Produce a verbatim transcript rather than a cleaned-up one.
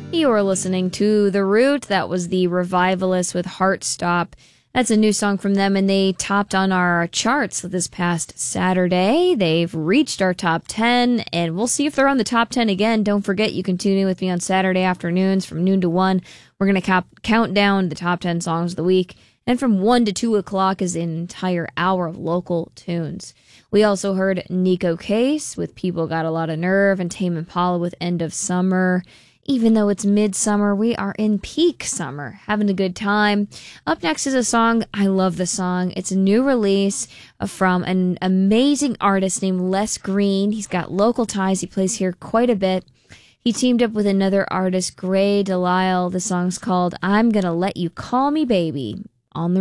You're listening to The Root. That was the Revivalists with Heartstop. That's a new song from them, and they topped on our charts this past Saturday. They've reached our top ten, and we'll see if they're on the top ten again. Don't forget, you can tune in with me on Saturday afternoons from noon to one. We're going to cap- count down the top ten songs of the week, and from one to two o'clock is an entire hour of local tunes. We also heard Nico Case with People Got a Lot of Nerve, and Tame Impala with End of Summer. Even though it's midsummer, we are in peak summer, having a good time. Up next is a song. I love the song. It's a new release from an amazing artist named Les Green. He's got local ties. He plays here quite a bit. He teamed up with another artist, Gray Delisle. The song's called I'm Gonna Let You Call Me Baby.